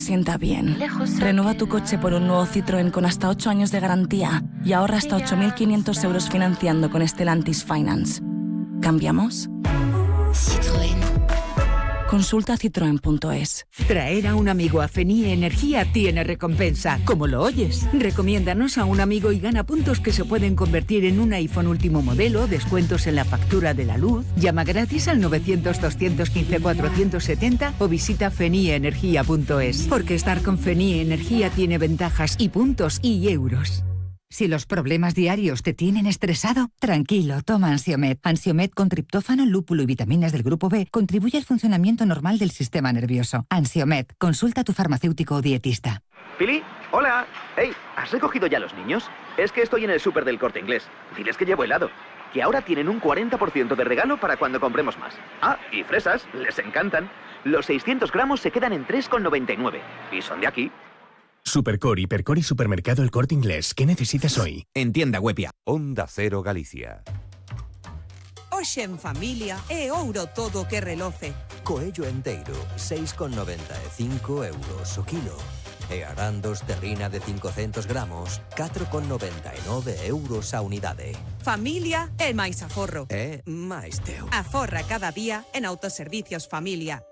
Sienta bien. Renueva tu coche por un nuevo Citroën con hasta 8 años de garantía y ahorra hasta 8.500 euros financiando con Stellantis Finance. ¿Cambiamos? Citroën. Consulta citroen.es. Traer a un amigo a Fenie Energía tiene recompensa, como lo oyes. Recomiéndanos a un amigo y gana puntos que se pueden convertir en un iPhone último modelo, descuentos en la factura de la luz. Llama gratis al 900-215-470 o visita fenieenergia.es. Porque estar con Fenie Energía tiene ventajas y puntos y euros. Si los problemas diarios te tienen estresado, tranquilo, toma Ansiomed. Ansiomed con triptófano, lúpulo y vitaminas del grupo B contribuye al funcionamiento normal del sistema nervioso. Ansiomed, consulta a tu farmacéutico o dietista. Pili, hola. Hey, ¿has recogido ya los niños? Es que estoy en el súper del Corte Inglés. Diles que llevo helado. Que ahora tienen un 40% de regalo para cuando compremos más. Ah, y fresas, les encantan. Los 600 gramos se quedan en 3,99. Y son de aquí. Supercor, Hipercor y Supermercado El Corte Inglés. ¿Qué necesitas hoy? En tienda Webia. Onda Cero Galicia. Hoxe en familia é ouro todo que reloce. Coello enteiro, 6,95 euros o kilo. E arandos terrina de 500 gramos, 4,99 euros a unidade. Familia é máis aforro. É máis teu. Aforra cada día en Autoservicios Familia.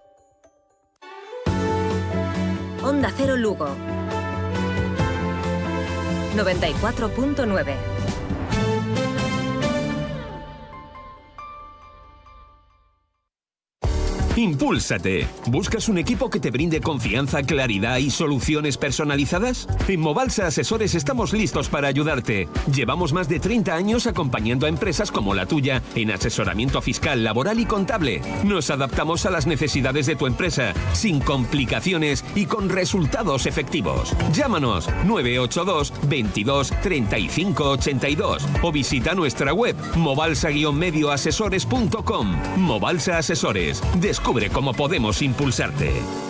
Onda Cero Lugo 94.9. ¡Impúlsate! ¿Buscas un equipo que te brinde confianza, claridad y soluciones personalizadas? En Movalsa Asesores estamos listos para ayudarte. Llevamos más de 30 años acompañando a empresas como la tuya en asesoramiento fiscal, laboral y contable. Nos adaptamos a las necesidades de tu empresa, sin complicaciones y con resultados efectivos. Llámanos 982 22 35 82 o visita nuestra web movalsa-medioasesores.com. Movalsa Asesores. Descubre cómo podemos impulsarte.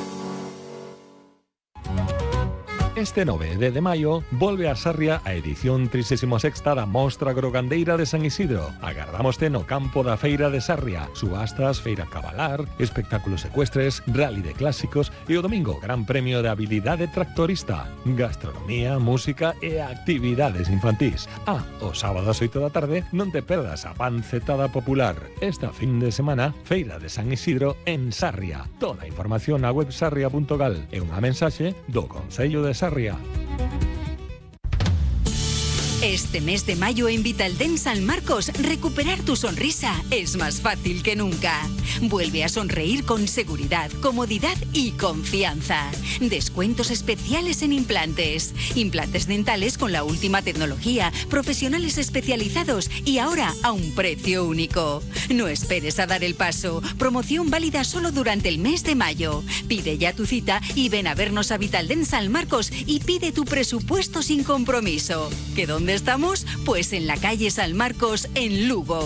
Este 9 de maio volve a Sarria a edición 36ª da Mostra Grogandeira de San Isidro. Agardámoste no campo da Feira de Sarria. Subastas, feira cabalar, espectáculos ecuestres, rally de clásicos e o domingo Gran Premio de Habilidade Tractorista. Gastronomía, música e actividades infantís. O sábado ás 8 da tarde non te perdas a pancetada popular. Esta fin de semana, Feira de San Isidro en Sarria. Toda a información na web sarria.gal e unha mensaxe do Concello de Sarria. Este mes de mayo en Vitaldent San Marcos, recuperar tu sonrisa es más fácil que nunca. Vuelve a sonreír con seguridad, comodidad y confianza. Descuentos especiales en implantes. Implantes dentales con la última tecnología, profesionales especializados y ahora a un precio único. No esperes a dar el paso. Promoción válida solo durante el mes de mayo. Pide ya tu cita y ven a vernos a Vitaldent San Marcos y pide tu presupuesto sin compromiso. ¿Que dónde estamos? Pues en la calle San Marcos, en Lugo.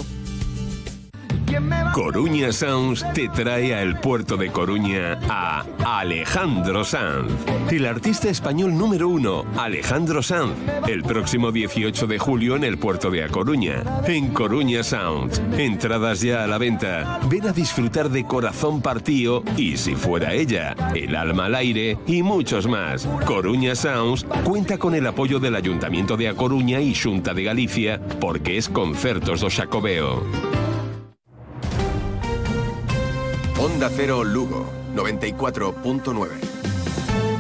Coruña Sounds te trae al puerto de Coruña a Alejandro Sanz. El artista español número 1, Alejandro Sanz. El próximo 18 de julio en el puerto de A Coruña. En Coruña Sounds. Entradas ya a la venta. Ven a disfrutar de Corazón Partío y Si Fuera Ella, El Alma al Aire y muchos más. Coruña Sounds cuenta con el apoyo del Ayuntamiento de A Coruña y Xunta de Galicia porque es Concertos do Xacobeo. Onda Cero Lugo, 94.9.